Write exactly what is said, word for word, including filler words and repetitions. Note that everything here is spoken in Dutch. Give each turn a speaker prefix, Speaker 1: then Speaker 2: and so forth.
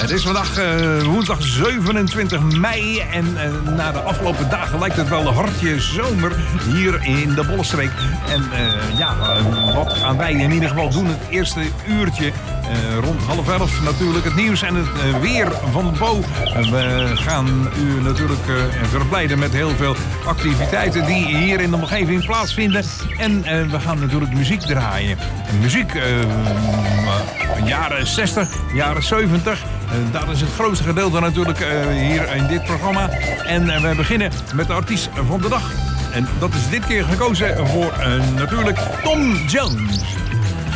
Speaker 1: Het is vandaag uh, woensdag zevenentwintig mei en uh, na de afgelopen dagen lijkt het wel een hartje zomer hier in de Bollenstreek. En uh, ja, uh, wat gaan wij in ieder geval doen? Het eerste uurtje uh, rond half elf natuurlijk het nieuws en het uh, weer van Bo. Uh, we gaan u natuurlijk uh, verblijden met heel veel activiteiten die hier in de omgeving plaatsvinden. En uh, we gaan natuurlijk muziek draaien. En muziek, uh, jaren zestig, jaren zeventig. Uh, dat is het grootste gedeelte natuurlijk uh, hier in dit programma. En uh, we beginnen met de artiest van de dag. En dat is dit keer gekozen voor uh, natuurlijk Tom Jones.